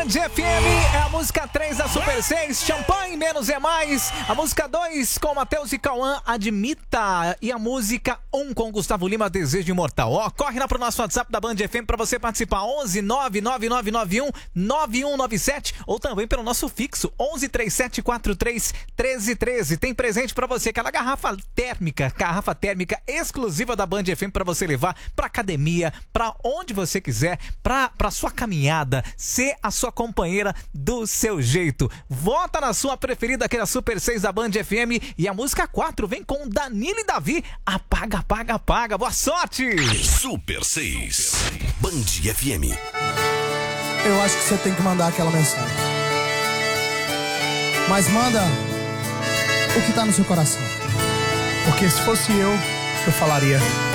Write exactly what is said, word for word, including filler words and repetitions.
Band F M é a música três da Super seis, Champanhe Menos é Mais. A música dois com Matheus e Cauã, Admita. E a música um com Gustavo Lima, Desejo Imortal. Ó, corre lá pro nosso WhatsApp da Band F M pra você participar. onze nove nove nove nove um nove um nove sete ou também pelo nosso fixo onze três sete quatro três um três um três. Tem presente pra você, aquela garrafa térmica, garrafa térmica exclusiva da Band F M pra você levar pra academia, pra onde você quiser, pra, pra sua caminhada, ser a sua companheira do seu jeito. Vota na sua preferida, aqui na Super seis da Band F M. E a música quatro vem com Danilo e Davi, Apaga, Apaga, Apaga. Boa sorte! Super seis, Band F M. Eu acho que você tem que mandar aquela mensagem. Mas manda o que tá no seu coração. Porque se fosse eu, eu falaria: